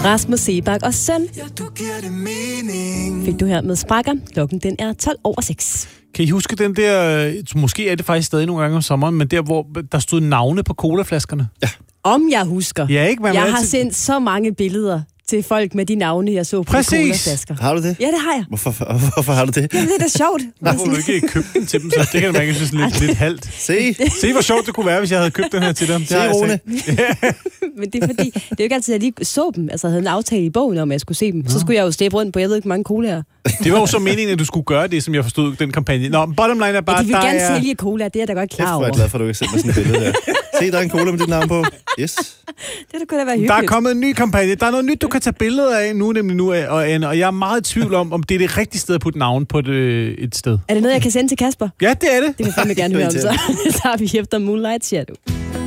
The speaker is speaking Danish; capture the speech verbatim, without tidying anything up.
Rasmus Seebach og Søn fik du her med Sprækker. Klokken den er tolv over seks. Kan I huske den der, måske er det faktisk stadig nogle gange om sommeren, men der, hvor der stod navne på colaflaskerne? Ja. Om jeg husker. Ja, ikke? Jeg har altid... sendt så mange billeder til folk med de navne, jeg så på colaflasker. Har du det? Ja, det har jeg. Hvorfor, hvorfor har du det? Jamen, det er da sjovt. Hvorfor har du ikke købt den til dem, så det kan man ikke synes lidt, lidt halvt. Se. Se, hvor sjovt det kunne være, hvis jeg havde købt den her til dem. Se, Rune. Men det er fordi, det er jo ikke altid, at jeg lige så dem. Altså, jeg havde en aftale i bogen om, at jeg skulle se dem. Nå. Så skulle jeg jo steppe rundt på, jeg ved ikke, mange colaer. Det var jo så meningen, at du skulle gøre det, som jeg forstod den kampagne. Nå, bottom line er bare, ja, de vil gerne er... sælge cola, det er jeg da godt klar over. Jeg er glad for, at du ikke sender sådan et billede der. Se, der er en cola med dit navn på. Yes. Det kunne da være hyggeligt. Der er kommet en ny kampagne. Der er noget nyt, du kan tage billeder af nu, nemlig nu, og Anne. Og jeg er meget i tvivl om, om det er det rigtige sted at putte navn på et, et sted. Er det noget, jeg kan sende til Kasper? Ja, det er det. Det vil jeg fandme gerne høre om, så tager vi efter Moonlight Shadow.